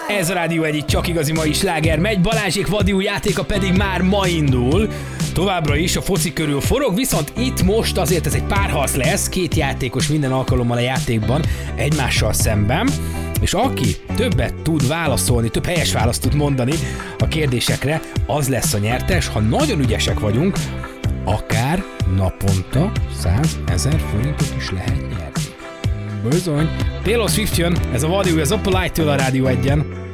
Ez a Rádió egyik csak igazi mai sláger megy, Balázsék vadi új játéka pedig már ma indul. Továbbra is a foci körül forog, viszont itt most azért ez egy párharc lesz, két játékos minden alkalommal a játékban egymással szemben, és aki többet tud válaszolni, több helyes választ tud mondani a kérdésekre, az lesz a nyertes. Ha nagyon ügyesek vagyunk, akár naponta 100 000 forintot is lehet nyerni. Bizony. Taylor Swift jön, ez a vadi új, az Oppolite-től a Rádió 1-en.